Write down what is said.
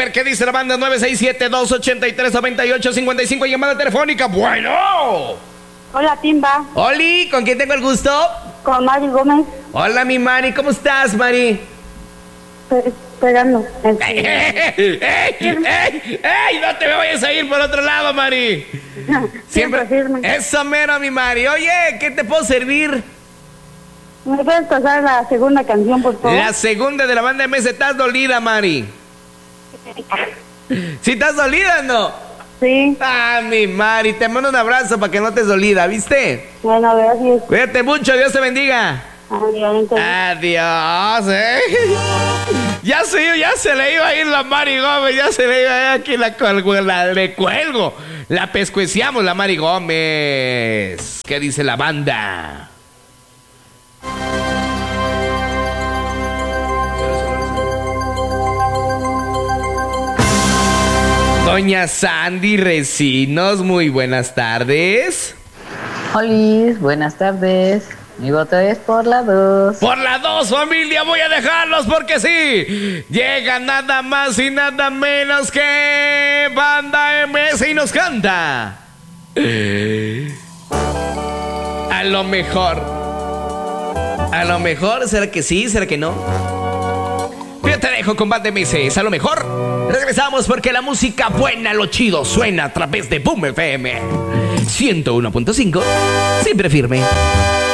ver qué dice la banda. 967-283-9855. Llamada telefónica. Bueno. Hola, Timba. Oli, ¿con quién tengo el gusto? Con Mari Gómez. Hola, mi Mari. ¿Cómo estás, Mari? Esperando. ¡Ey! No te me vayas a ir por otro lado, Mari. Siempre firme. Eso mero, mi Mari. Oye, ¿qué te puedo servir? ¿Me puedes pasar la segunda canción, por favor? La segunda de la banda MS. ¿Estás dolida, Mari? ¿Sí estás dolida o no? Sí. Ah, mi Mari, te mando un abrazo para que no estés dolida, ¿viste? Bueno, gracias. Cuídate mucho, Dios te bendiga. Adiós. Adiós, Ya se le iba a ir la Mari Gómez, ya se le iba a ir aquí le cuelgo. La pescueciamos, la Mari Gómez. ¿Qué dice la banda? Doña Sandy Recinos, muy buenas tardes. Hola, buenas tardes. Mi voto es por la 2. Por la 2, familia, voy a dejarlos porque sí. Llega nada más y nada menos que Banda MS y nos canta. A lo mejor, ¿será que sí? ¿Será que no? Yo te dejo con Banda MS, a lo mejor. Regresamos porque la música buena, lo chido, suena a través de Boom FM 101.5, siempre firme.